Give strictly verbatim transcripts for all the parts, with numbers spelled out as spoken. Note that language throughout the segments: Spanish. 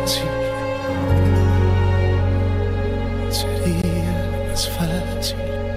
fácil, sería más fácil.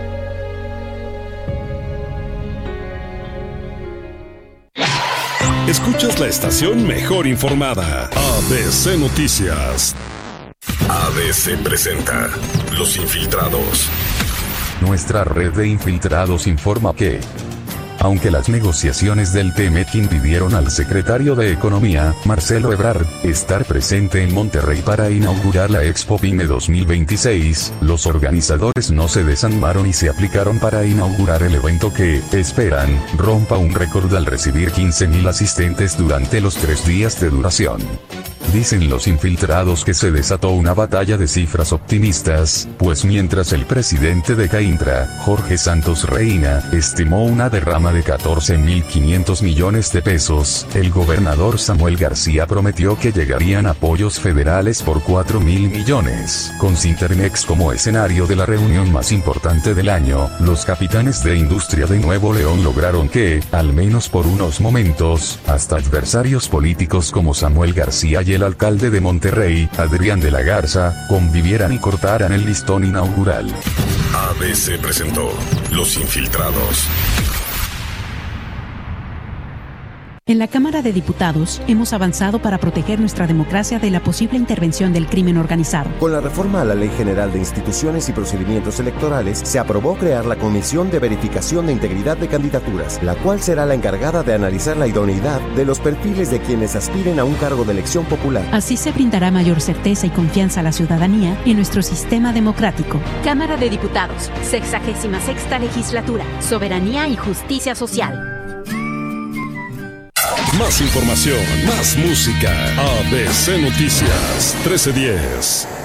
Escuchas la estación mejor informada, A B C Noticias. A B C presenta Los Infiltrados. Nuestra red de infiltrados informa que, aunque las negociaciones del T-MEC impidieron al secretario de Economía, Marcelo Ebrard, estar presente en Monterrey para inaugurar la Expo Pyme dos mil veintiséis, los organizadores no se desanimaron y se aplicaron para inaugurar el evento que, esperan, rompa un récord al recibir quince mil asistentes durante los tres días de duración. Dicen los infiltrados que se desató una batalla de cifras optimistas, pues mientras el presidente de Caintra, Jorge Santos Reina, estimó una derrama de catorce mil quinientos millones de pesos, el gobernador Samuel García prometió que llegarían apoyos federales por cuatro mil millones. Con Cintermex como escenario de la reunión más importante del año, los capitanes de industria de Nuevo León lograron que, al menos por unos momentos, hasta adversarios políticos como Samuel García y el alcalde de Monterrey, Adrián de la Garza, convivieran y cortaran el listón inaugural. A B C presentó Los Infiltrados. En la Cámara de Diputados hemos avanzado para proteger nuestra democracia de la posible intervención del crimen organizado. Con la reforma a la Ley General de Instituciones y Procedimientos Electorales, se aprobó crear la Comisión de Verificación de Integridad de Candidaturas, la cual será la encargada de analizar la idoneidad de los perfiles de quienes aspiren a un cargo de elección popular. Así se brindará mayor certeza y confianza a la ciudadanía en nuestro sistema democrático. Cámara de Diputados, sexagésima sexta legislatura, soberanía y justicia social. Más información, más música. A B C Noticias, trece diez.